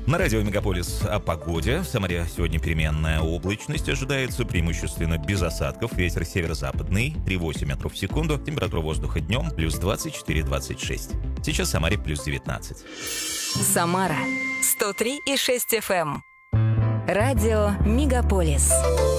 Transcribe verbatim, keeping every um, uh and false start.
На радио «Мегаполис» о погоде. В Самаре сегодня переменная облачность ожидается, преимущественно без осадков. Ветер северо-западный, три целых восемь метров в секунду. Температура воздуха днем плюс двадцать четыре - двадцать шесть. Сейчас в Самаре плюс девятнадцать. Самара сто три и шесть эф эм. Радио «Мегаполис».